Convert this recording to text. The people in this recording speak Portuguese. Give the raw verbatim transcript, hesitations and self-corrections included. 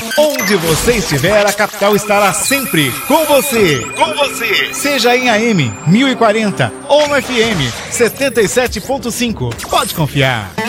Onde você estiver, a Capital estará sempre com você. Com você. Seja em A M mil e quarenta ou no F M setenta e sete ponto cinco. Pode confiar.